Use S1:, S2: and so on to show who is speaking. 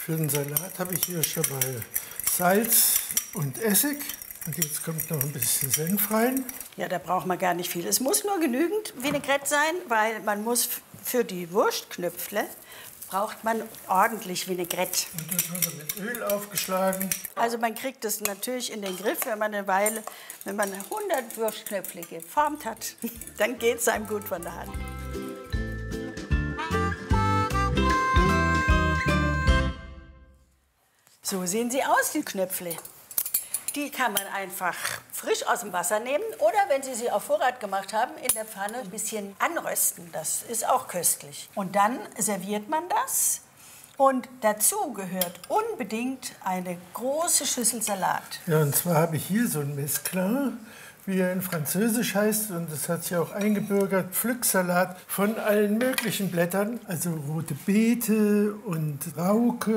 S1: Für den Salat habe ich hier schon mal Salz und Essig. Und jetzt kommt noch ein bisschen Senf rein.
S2: Ja, da braucht man gar nicht viel. Es muss nur genügend Vinaigrette sein, weil man muss für die Wurstknöpfle braucht man ordentlich Vinaigrette.
S1: Und das wird mit Öl aufgeschlagen.
S2: Also man kriegt das natürlich in den Griff, wenn man 100 Wurstknöpfle geformt hat, dann geht es einem gut von der Hand. So sehen sie aus, die Knöpfle. Die kann man einfach frisch aus dem Wasser nehmen oder, wenn Sie sie auf Vorrat gemacht haben, in der Pfanne ein bisschen anrösten. Das ist auch köstlich. Und dann serviert man das. Und dazu gehört unbedingt eine große Schüssel Salat.
S1: Ja, und zwar habe ich hier so ein Mesclun, wie er in Französisch heißt. Und das hat sich auch eingebürgert. Pflücksalat von allen möglichen Blättern. Also rote Beete und Rauke